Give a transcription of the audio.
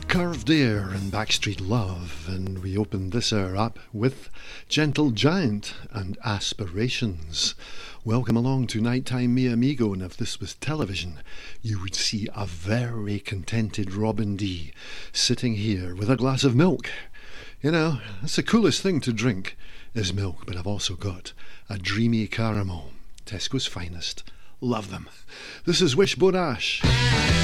Curved Air and Backstreet Love, and we opened this hour up with Gentle Giant and Aspirations. Welcome along to Nighttime Mi Amigo, and if this was television, you would see a very contented Robin D sitting here with a glass of milk. You know, that's the coolest thing to drink, is milk, but I've also got a dreamy caramel. Tesco's finest. Love them. This is Wishbone Ash.